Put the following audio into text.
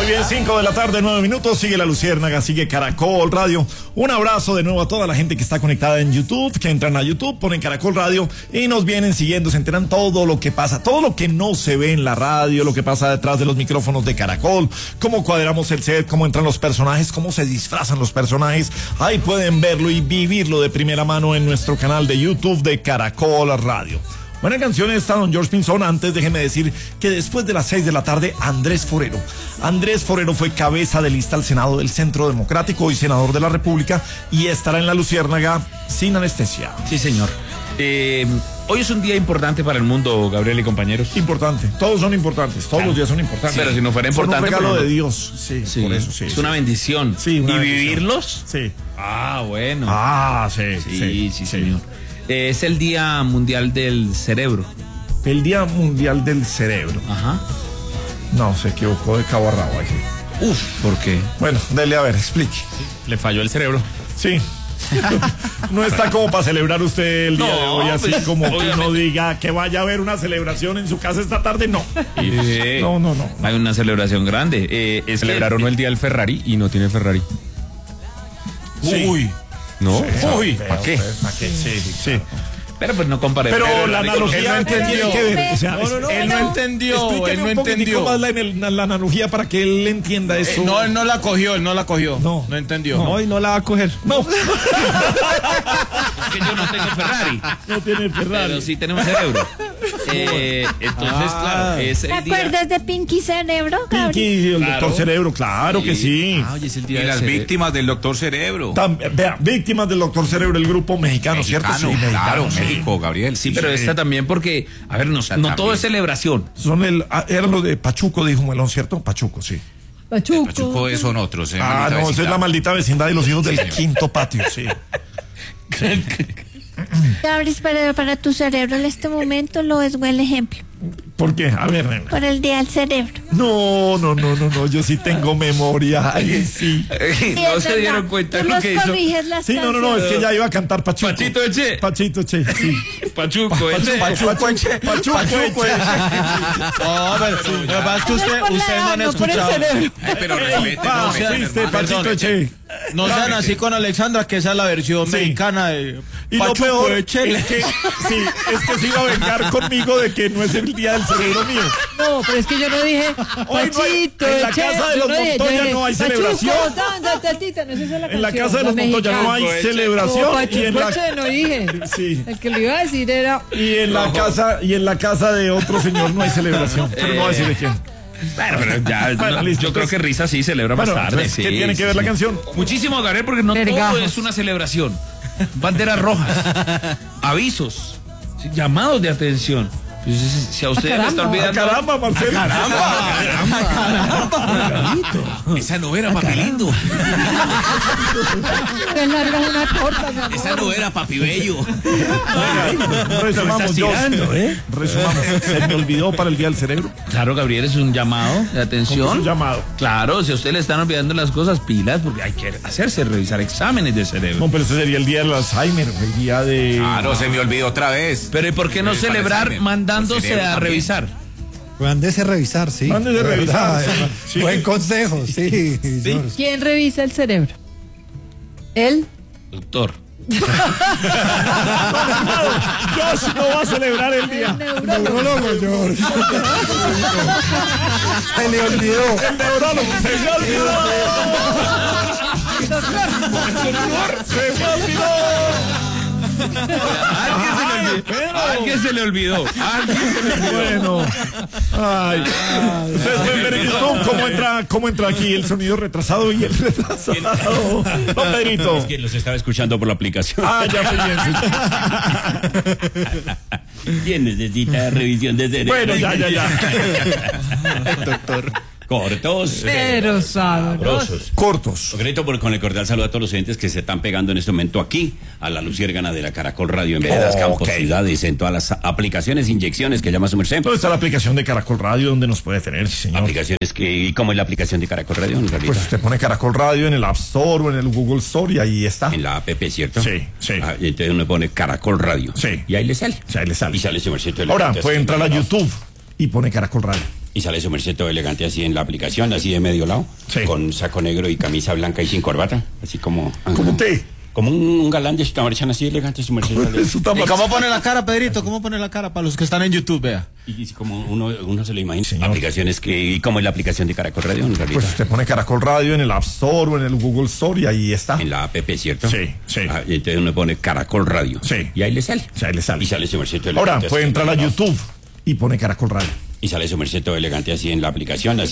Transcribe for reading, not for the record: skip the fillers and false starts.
Muy bien, 5 de la tarde, 9 minutos, sigue La Luciérnaga, sigue Caracol Radio. Un abrazo de nuevo a toda la gente que está conectada en YouTube, que entran a YouTube, ponen Caracol Radio y nos vienen siguiendo, se enteran todo lo que pasa, todo lo que no se ve en la radio, lo que pasa detrás de los micrófonos de Caracol, cómo cuadramos el set, cómo entran los personajes, cómo se disfrazan los personajes. Ahí pueden verlo y vivirlo de primera mano en nuestro canal de YouTube de Caracol Radio. Buena canción esta, don George Pinzón. Antes déjeme decir que después de las 6 de la tarde, Andrés Forero fue cabeza de lista al Senado del Centro Democrático y senador de la República, y estará en La Luciérnaga sin anestesia. Sí, señor. Hoy es un día importante para el mundo, Gabriel y compañeros. Importante, todos son importantes, todos los días son importantes. Pero si no fuera importante, es un regalo pero de Dios, sí, por eso, sí. Es una bendición. Sí, una ¿Y bendición. vivirlos? Sí. Ah, bueno. Ah, sí, señor. Es el Día Mundial del Cerebro. El Día Mundial del Cerebro. Ajá. No, se equivocó de cabo a rabo ahí. Uf, ¿por qué? Bueno, dele a ver, explique. Le falló el cerebro. Sí. No está como para celebrar usted el día de hoy, así pues, como que obviamente. uno diga que vaya a haber una celebración en su casa esta tarde, no. No. Hay una celebración grande. Celebraron el día del Ferrari y no tiene Ferrari. Sí. Uy. ¿No? Sí, Uy, pero, ¿para qué? ¿Para qué? Sí. Pero pues no comparemos. Pero la analogía tiene que ver. O sea, Él no entendió, explíqueme él no un poquitico entendió. más la analogía para que él entienda eso. No, él no la cogió. No. No entendió. No, y no la va a coger. No. Es que yo no tengo Ferrari. No tiene Ferrari. Pero sí tenemos cerebro. Entonces, claro, es ¿Te el día. acuerdas de Pinky Cerebro, Gabriel? Pinky, el doctor Cerebro, claro que sí. Hoy es el Y día del las cerebro. víctimas del doctor Cerebro. Vea, víctimas del doctor Cerebro, el grupo mexicano, ¿cierto? Sí, mexicano, claro, sí. México, Gabriel. Sí, pero esta también porque, a ver, no todo es celebración. Eran los de Pachuco, dijo Melón, ¿cierto? Pachuco, sí. Pachuco son otros. Ah, no, esa es la maldita vecindad y los hijos del quinto patio, sí. Gabriel, pero para tu cerebro en este momento lo es buen ejemplo. ¿Por qué? A ver, nena. Por el Día del Cerebro. No, yo sí tengo memoria. Ay, sí. No se dieron cuenta de lo que hizo. Corriges las Sí, no, es que ya iba a cantar Pachuco. Pachito Eche. Pachito Eche, sí. Pachuco Eche. Pachuco Eche. No, pero lo que pasa es que ustedes no han escuchado. Pero respete, Fuiste Pachito Eche. No sean así con Alexandra, que esa es la versión mexicana de Y lo Pachuco peor Eche. es que se iba a vengar conmigo de que no es el día del cerebro mío. No, pero es que yo no dije Hoy no hay- Pachito, en la casa de los Montoya no hay celebración. En la casa de los Montoya no hay celebración. No, Y Pachuco en la, Eche no dije. sí. El que le iba a decir era. Y en la casa de otro señor no hay celebración. Pero no voy a decir de quién. Bueno, pero ya, Bueno, listo, yo creo entonces- que Risa sí celebra más Bueno, tarde. pues, Sí, ¿qué tiene que ver la canción? Muchísimo, Gabriel, porque no todo Vergajos. es una celebración. Banderas rojas, avisos, sí, llamados de atención. Entonces, si a usted le está caramba. olvidando. Caramba, Marcelo. Esa no era Papi Lindo. Te largas una torta, mi amor. Esa no era Papi Bello. Resumamos, resumamos. Se me olvidó para el día del cerebro. Claro, Gabriel, es un llamado de ¿Cómo atención. es un llamado? Claro, si a usted le están olvidando las cosas, pilas, porque hay que revisar exámenes de cerebro. No, pero ese sería el día del Alzheimer, el día de... Claro, se me olvidó otra vez. Pero ¿y por qué no Para celebrar Alzheimer. mandándose Por cerebro a también. revisar? Mándese a revisar, sí. Mándese a De revisar, verdad, sí. Buen consejo, sí. George. ¿Quién revisa el cerebro? ¿Él? Doctor. Josh no va a celebrar el día. Neurólogo, George. Se le olvidó. El neurólogo. Se me olvidó. Se me olvidó. Alguien se le olvidó. Bueno. Ay. Ustedes pueden ver en YouTube cómo entra aquí el sonido retrasado y el retrasado. No, Pedrito. Es que los estaba escuchando por la aplicación. Ah, ya fue bien. ¿Quién necesita revisión de cerebro? Bueno, ya. Doctor. Cortos. Pero sabrosos. Cortos. Concreto con el cordial saludo a todos los oyentes que se están pegando en este momento aquí a la Luciérnaga de la Caracol Radio en Veredas, Campos, Ciudades, en todas las aplicaciones, inyecciones que llama su merced. ¿Dónde está la aplicación de Caracol Radio donde nos puede tener, sí, señor? Aplicaciones ¿y cómo es la aplicación de Caracol Radio? Pues usted pone Caracol Radio en el App Store o en el Google Store y ahí está. En la app, ¿cierto? Sí. Y entonces uno pone Caracol Radio. Sí. Y ahí le sale. O sea, ahí le sale. Y sale su merced. Ahora puede entrar a YouTube y pone Caracol Radio. Y sale su merced todo elegante así en la aplicación, así de medio lado, Sí. con saco negro y camisa blanca y sin corbata, así como... Como usted. Como un galán de esta marchana así elegante, su merced. sale. Eso está ¿Y mal. cómo pone la cara, Pedrito? ¿Cómo pone la cara para los que están en YouTube, vea? Y como uno se lo imagina. Señor. Aplicaciones ¿y cómo es la aplicación de Caracol Radio en realidad? Pues usted pone Caracol Radio en el App Store o en el Google Store y ahí está. En la app, ¿cierto? Sí, sí. Y entonces uno pone Caracol Radio. Sí. Y ahí le sale. Sí, ahí le sale. Y sale su merced todo Ahora elegante puede así entrar a en la- YouTube y pone Caracol Radio. Y sale su merced todo elegante así en la aplicación, así